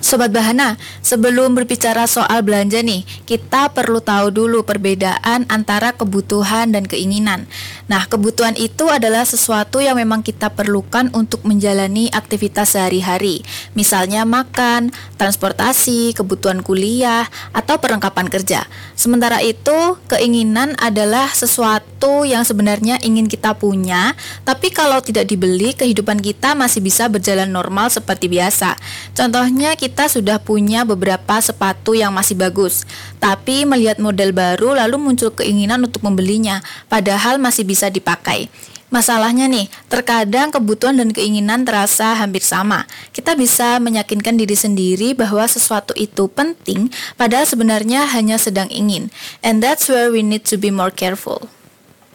Sobat Bahana, sebelum berbicara soal belanja nih, kita perlu tahu dulu perbedaan antara kebutuhan dan keinginan. Nah, kebutuhan itu adalah sesuatu yang memang kita perlukan untuk menjalani aktivitas sehari-hari. Misalnya makan, transportasi, kebutuhan kuliah, atau perlengkapan kerja. Sementara itu, keinginan adalah sesuatu yang sebenarnya ingin kita punya, tapi kalau tidak dibeli, kehidupan kita masih bisa berjalan normal seperti biasa. Contohnya, kita sudah punya beberapa sepatu yang masih bagus, tapi melihat model baru lalu muncul keinginan untuk membelinya, padahal masih bisa dipakai. Masalahnya nih, terkadang kebutuhan dan keinginan terasa hampir sama. Kita bisa meyakinkan diri sendiri bahwa sesuatu itu penting, padahal sebenarnya hanya sedang ingin. And that's where we need to be more careful.